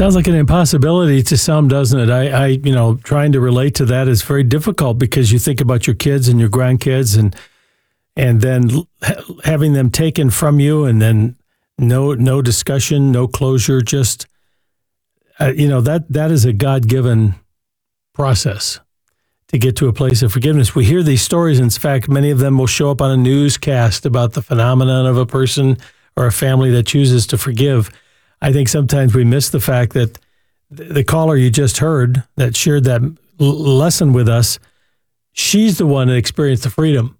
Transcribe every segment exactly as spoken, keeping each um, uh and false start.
Sounds like an impossibility to some, doesn't it? I, I, you know, trying to relate to that is very difficult because you think about your kids and your grandkids, and and then having them taken from you, and then no no discussion, no closure. Just uh, you know that that is a God-given process to get to a place of forgiveness. We hear these stories. In fact, many of them will show up on a newscast about the phenomenon of a person or a family that chooses to forgive. I think sometimes we miss the fact that the caller you just heard that shared that lesson with us, she's the one that experienced the freedom.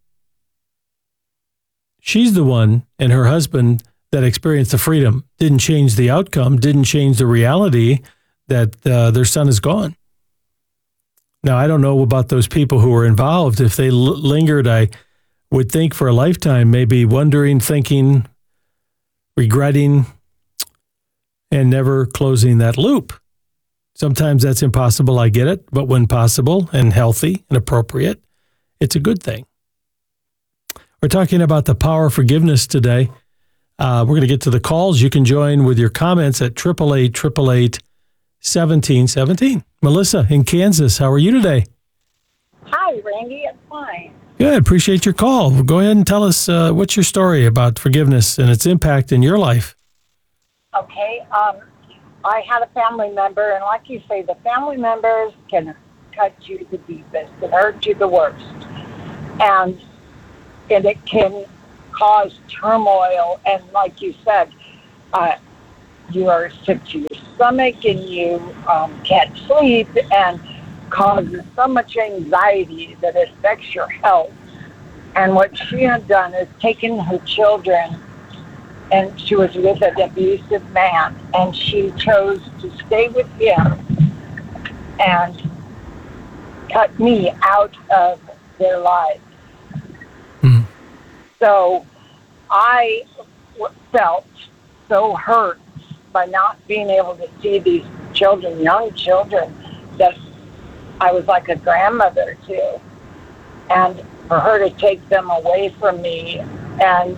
She's the one, and her husband, that experienced the freedom. Didn't change the outcome, didn't change the reality that uh, their son is gone. Now, I don't know about those people who were involved. If they l- lingered, I would think for a lifetime, maybe wondering, thinking, regretting, and never closing that loop. Sometimes that's impossible, I get it, but when possible and healthy and appropriate, it's a good thing. We're talking about the power of forgiveness today. Uh, we're going to get to the calls. You can join with your comments at eight eight eight, eight eight eight, one seven one seven. Melissa in Kansas, how are you today? Hi, Randy. It's fine. Good. Appreciate your call. Go ahead and tell us uh, what's your story about forgiveness and its impact in your life. Okay. Um, I had a family member, and like you say, the family members can cut you the deepest and hurt you the worst. And, and it can cause turmoil. And like you said, uh, you are sick to your stomach, and you um, can't sleep, and causes so much anxiety that it affects your health. And what she had done is taken her children, and she was with an abusive man, and she chose to stay with him and cut me out of their lives. Mm-hmm. So I w- felt so hurt by not being able to see these children, young children, that I was like a grandmother to. And for her to take them away from me, and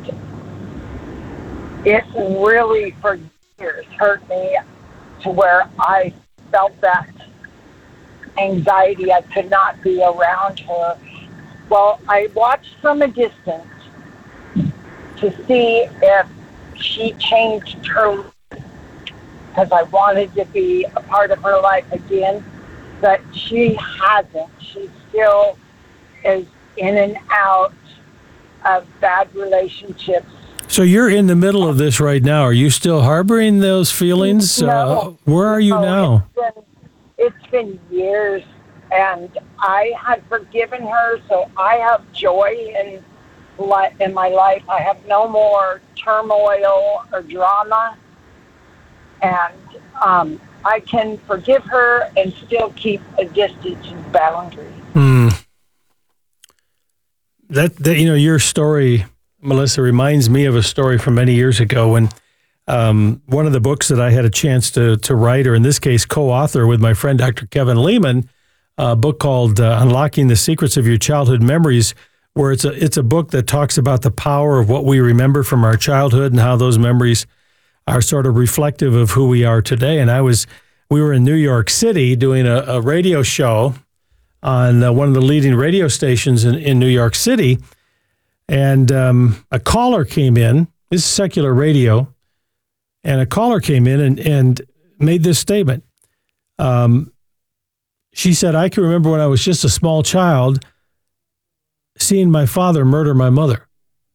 it really for years hurt me to where I felt that anxiety. I could not be around her. Well, I watched from a distance to see if she changed her life, because I wanted to be a part of her life again, but she hasn't. She still is in and out of bad relationships. So you're in the middle of this right now. Are you still harboring those feelings? No, uh, where are you no, now? It's been, it's been years, and I had forgiven her, so I have joy in, in my life. I have no more turmoil or drama, and um, I can forgive her and still keep a distance and boundary. Hmm. That, that, you know, your story, Melissa, reminds me of a story from many years ago when um, one of the books that I had a chance to to write, or in this case, co-author with my friend Doctor Kevin Lehman, a book called uh, Unlocking the Secrets of Your Childhood Memories, where it's a it's a book that talks about the power of what we remember from our childhood and how those memories are sort of reflective of who we are today. And I was, we were in New York City doing a, a radio show on uh, one of the leading radio stations in, in New York City. And um, a caller came in, this is secular radio, and a caller came in and, and made this statement. Um, she said, I can remember when I was just a small child seeing my father murder my mother.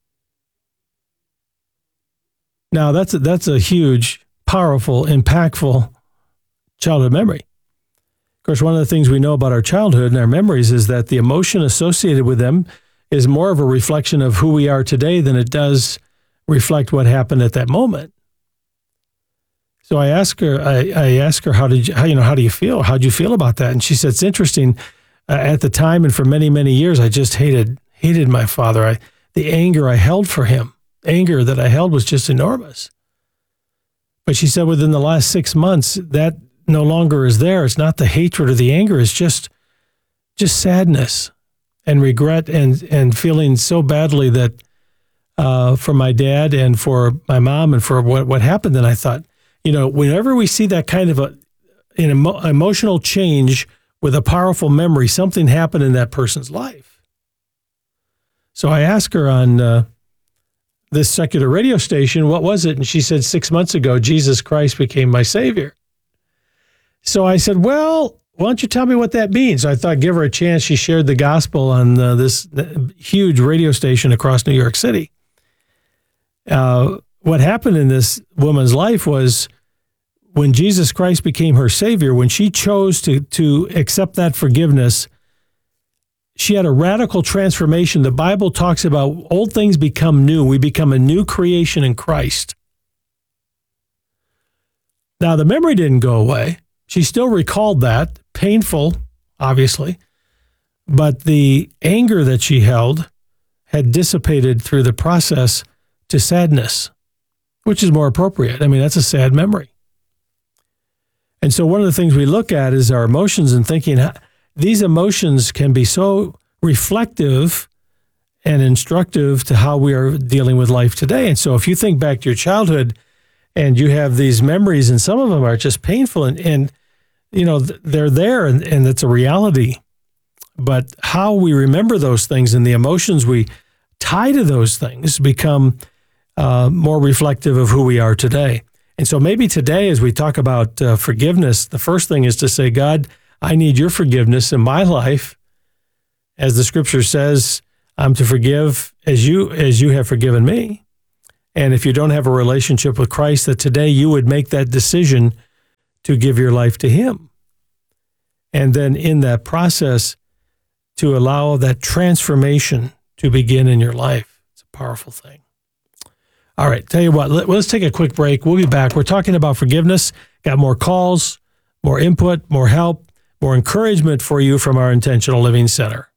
Now, that's a, that's a huge, powerful, impactful childhood memory. Of course, one of the things we know about our childhood and our memories is that the emotion associated with them is more of a reflection of who we are today than it does reflect what happened at that moment. So I asked her, I, I asked her, how did you, how, you know, how do you feel? How'd you feel about that? And she said, it's interesting. Uh, at the time and for many, many years, I just hated, hated my father. I, the anger I held for him, anger that I held was just enormous. But she said within the last six months, that no longer is there. It's not the hatred or the anger. It's just, just sadness and regret and, and feeling so badly that uh, for my dad and for my mom and for what, what happened. And I thought, you know, whenever we see that kind of a an emo- emotional change with a powerful memory, something happened in that person's life. So I asked her on uh, this secular radio station, what was it? And she said, six months ago, Jesus Christ became my Savior. So I said, well, why don't you tell me what that means? So I thought, give her a chance. She shared the gospel on uh, this huge radio station across New York City. Uh, what happened in this woman's life was when Jesus Christ became her Savior, when she chose to, to accept that forgiveness, she had a radical transformation. The Bible talks about old things become new. We become a new creation in Christ. Now, the memory didn't go away. She still recalled that, painful, obviously, but the anger that she held had dissipated through the process to sadness, which is more appropriate. I mean, that's a sad memory. And so one of the things we look at is our emotions and thinking these emotions can be so reflective and instructive to how we are dealing with life today. And so if you think back to your childhood and you have these memories, and some of them are just painful and, and you know, they're there and, and it's a reality. But how we remember those things and the emotions we tie to those things become uh, more reflective of who we are today. And so maybe today, as we talk about uh, forgiveness, the first thing is to say, God, I need your forgiveness in my life. As the scripture says, I'm to forgive as you as you have forgiven me. And if you don't have a relationship with Christ, that today you would make that decision to give your life to him. And then in that process, to allow that transformation to begin in your life. It's a powerful thing. All right, tell you what, let, let's take a quick break. We'll be back. We're talking about forgiveness. Got more calls, more input, more help, more encouragement for you from our Intentional Living Center.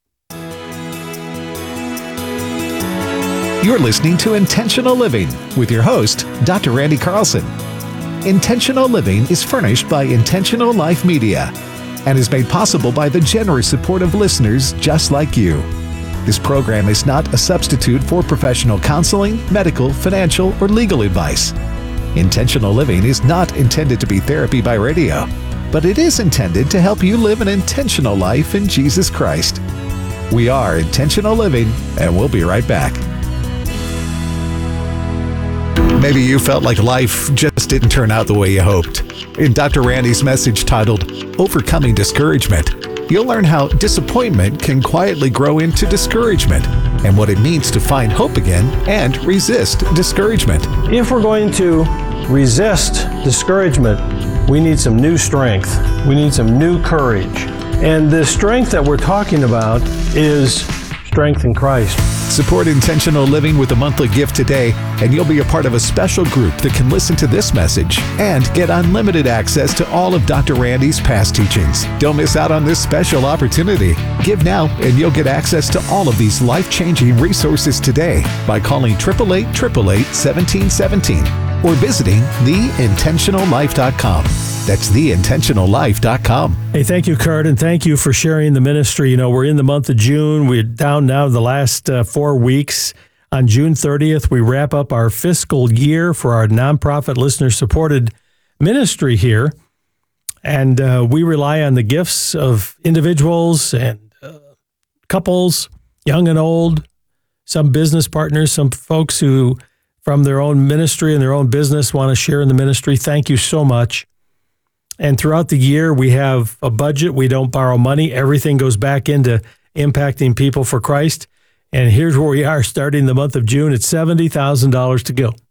You're listening to Intentional Living with your host, Doctor Randy Carlson. Intentional Living is furnished by Intentional Life Media and is made possible by the generous support of listeners just like you. This program is not a substitute for professional counseling, medical, financial, or legal advice. Intentional Living is not intended to be therapy by radio, but it is intended to help you live an intentional life in Jesus Christ. We are Intentional Living, and we'll be right back. Maybe you felt like life just didn't turn out the way you hoped. In Doctor Randy's message titled, Overcoming Discouragement, you'll learn how disappointment can quietly grow into discouragement and what it means to find hope again and resist discouragement. If we're going to resist discouragement, we need some new strength. We need some new courage. And the strength that we're talking about is strength in Christ. Support Intentional Living with a monthly gift today, and you'll be a part of a special group that can listen to this message and get unlimited access to all of Doctor Randy's past teachings. Don't miss out on this special opportunity. Give now, and you'll get access to all of these life-changing resources today by calling eight eight eight, eight eight eight, one seven one seven or visiting the intentional life dot com. That's the intentional life dot com. Hey, thank you, Kurt, and thank you for sharing the ministry. You know, we're in the month of June. We're down now the last uh, four weeks. On June thirtieth, we wrap up our fiscal year for our nonprofit listener-supported ministry here. And uh, we rely on the gifts of individuals and uh, couples, young and old, some business partners, some folks who, from their own ministry and their own business, want to share in the ministry. Thank you so much. And throughout the year, we have a budget. We don't borrow money. Everything goes back into impacting people for Christ. And here's where we are starting the month of June. It's seventy thousand dollars to go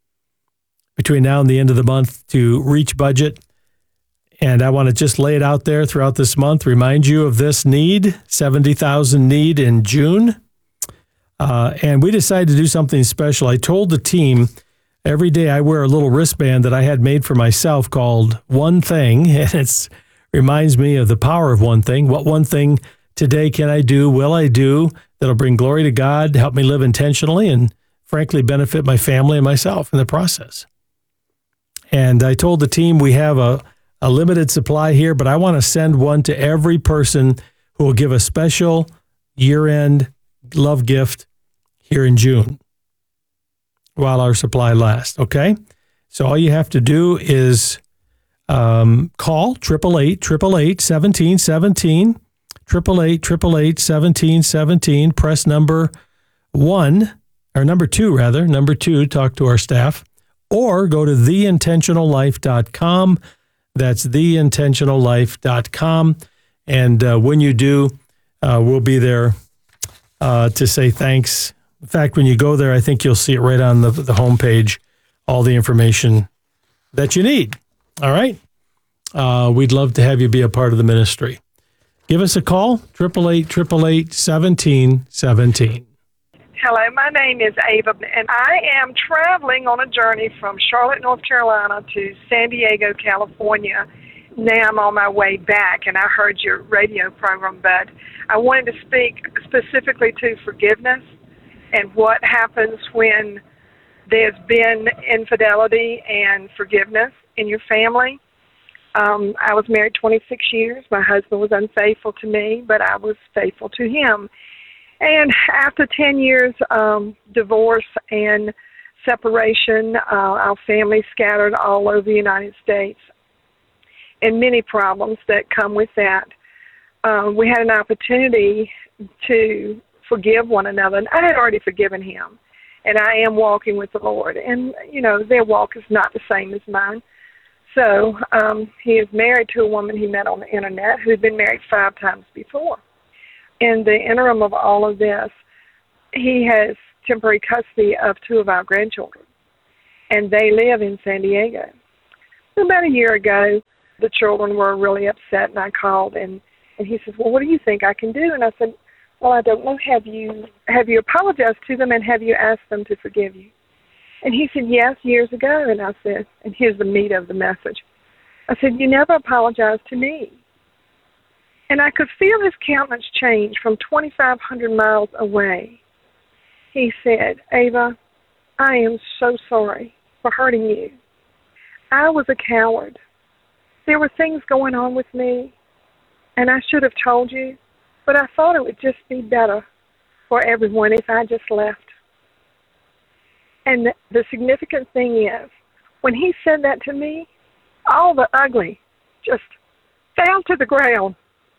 between now and the end of the month to reach budget. And I want to just lay it out there throughout this month, remind you of this need, seventy thousand dollars need in June. Uh, and we decided to do something special. I told the team, every day I wear a little wristband that I had made for myself called One Thing, and it reminds me of the power of one thing. What one thing today can I do, will I do, that'll bring glory to God, help me live intentionally, and frankly benefit my family and myself in the process. And I told the team we have a, a limited supply here, but I want to send one to every person who will give a special year-end love gift here in June while our supply lasts, okay? So all you have to do is um, call triple eight, triple eight, seventeen seventeen, triple eight, triple eight, seventeen seventeen, press number one, or number two rather, number two, talk to our staff, or go to the intentional life dot com. That's the intentional life dot com. And uh, when you do, uh, we'll be there uh, to say thanks. In fact, when you go there, I think you'll see it right on the, the homepage, all the information that you need. All right? Uh, we'd love to have you be a part of the ministry. Give us a call, triple eight, triple eight, seventeen seventeen. Hello, my name is Ava, and I am traveling on a journey from Charlotte, North Carolina to San Diego, California. Now I'm on my way back, and I heard your radio program, but I wanted to speak specifically to forgiveness and what happens when there's been infidelity and forgiveness in your family. Um, I was married twenty-six years. My husband was unfaithful to me, but I was faithful to him. And after ten years um, divorce and separation, uh, our family scattered all over the United States, and many problems that come with that. Uh, we had an opportunity to forgive one another, and I had already forgiven him, and I am walking with the Lord. And, you know, their walk is not the same as mine. So um, he is married to a woman he met on the internet who had been married five times before. In the interim of all of this, he has temporary custody of two of our grandchildren, and they live in San Diego. About a year ago, the children were really upset, and I called, and, and he says, well, what do you think I can do? And I said, well, I don't know. Have you have you apologized to them, and have you asked them to forgive you? And he said, yes, years ago. And I said, and here's the meat of the message. I said, you never apologized to me. And I could feel his countenance change from twenty-five hundred miles away. He said, Ava, I am so sorry for hurting you. I was a coward. There were things going on with me, and I should have told you, but I thought it would just be better for everyone if I just left. And the significant thing is, when he said that to me, all the ugly just fell to the ground.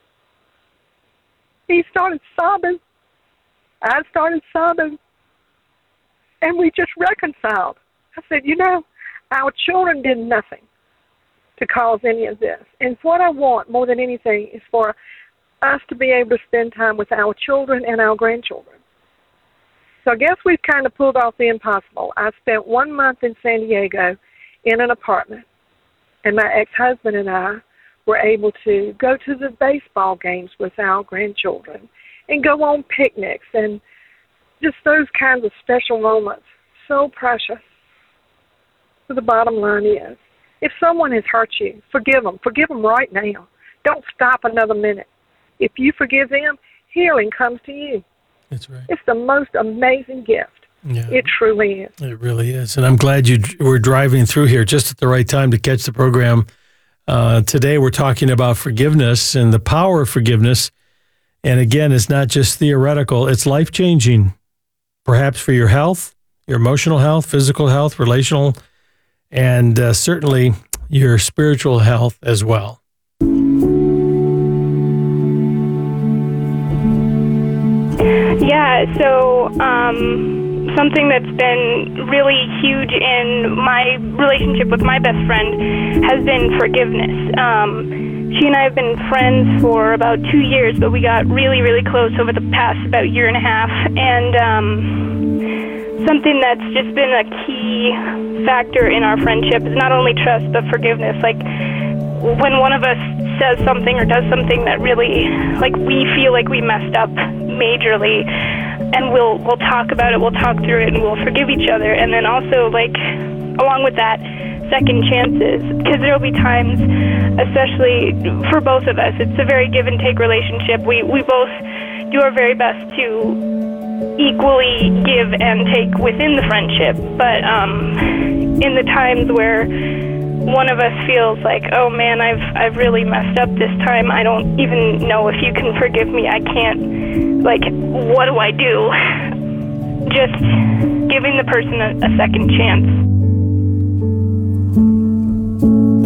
He started sobbing. I started sobbing. And we just reconciled. I said, you know, our children did nothing to cause any of this. And what I want more than anything is for us to be able to spend time with our children and our grandchildren. So I guess we've kind of pulled off the impossible. I spent one month in San Diego in an apartment, and my ex-husband and I were able to go to the baseball games with our grandchildren and go on picnics and just those kinds of special moments. So precious. So the bottom line is, if someone has hurt you, forgive them. Forgive them right now. Don't stop another minute. If you forgive them, healing comes to you. That's right. It's the most amazing gift. Yeah, it truly is. It really is. And I'm glad you were driving through here just at the right time to catch the program. Uh, today we're talking about forgiveness and the power of forgiveness. And again, it's not just theoretical. It's life-changing, perhaps for your health, your emotional health, physical health, relational, and uh, certainly your spiritual health as well. Yeah, so um, something that's been really huge in my relationship with my best friend has been forgiveness. Um, she and I have been friends for about two years, but we got really, really close over the past about year and a half. And um, something that's just been a key factor in our friendship is not only trust, but forgiveness. Like, when one of us says something or does something that really, like, we feel like we messed up majorly, and we'll we'll talk about it, we'll talk through it, and we'll forgive each other. And then also, like, along with that, second chances, because there will be times, especially for both of us, it's a very give and take relationship. We we both do our very best to equally give and take within the friendship, but um, in the times where one of us feels like, oh man, I've I've really messed up this time, I don't even know if you can forgive me, I can't, like, what do I do? Just giving the person a, a second chance.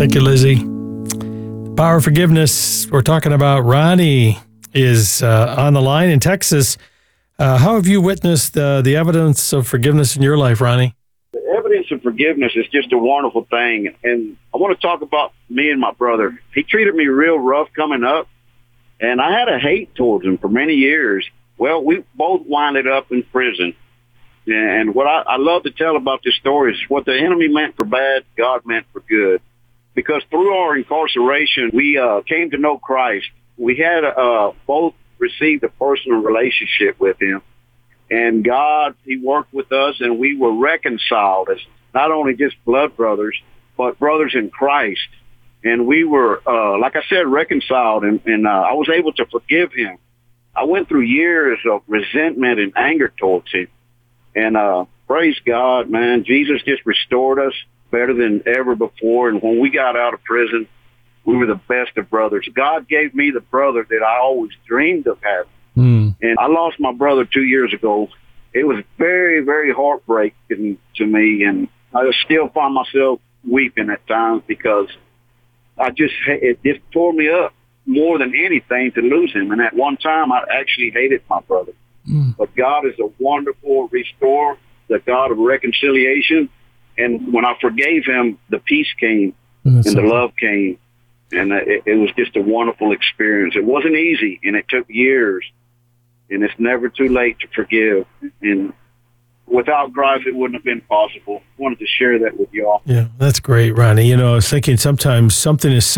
Thank you, Lizzie. Power of forgiveness. We're talking about Ronnie is uh, on the line in Texas. Uh, how have you witnessed uh, the evidence of forgiveness in your life, Ronnie? The evidence of forgiveness is just a wonderful thing. And I want to talk about me and my brother. He treated me real rough coming up, and I had a hate towards him for many years. Well, we both winded up in prison. And what I, I love to tell about this story is what the enemy meant for bad, God meant for good. Because through our incarceration, we uh, came to know Christ. We had uh, both received a personal relationship with him. And God, he worked with us, and we were reconciled as not only just blood brothers, but brothers in Christ. And we were, uh, like I said, reconciled, and, and uh, I was able to forgive him. I went through years of resentment and anger towards him. And uh, praise God, man, Jesus just restored us better than ever before. And when we got out of prison, we were the best of brothers. God gave me the brother that I always dreamed of having. Mm. And I lost my brother two years ago. It was very, very heartbreaking to me. And I still find myself weeping at times because I just, it just tore me up more than anything to lose him. And at one time, I actually hated my brother. Mm. But God is a wonderful restorer, the God of reconciliation. And when I forgave him, the peace came and the love came. And it, it was just a wonderful experience. It wasn't easy, and it took years. And it's never too late to forgive. And without Christ, it wouldn't have been possible. I wanted to share that with y'all. Yeah, that's great, Ronnie. You know, I was thinking sometimes something is